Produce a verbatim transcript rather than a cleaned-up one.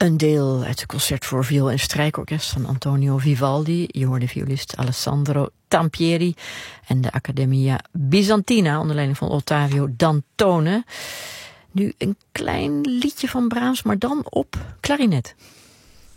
Een deel uit het concert voor viool en strijkorkest van Antonio Vivaldi. Je hoorde violist Alessandro Tampieri en de Accademia Bizantina onder leiding van Ottavio Dantone. Nu een klein liedje van Brahms, maar dan op klarinet.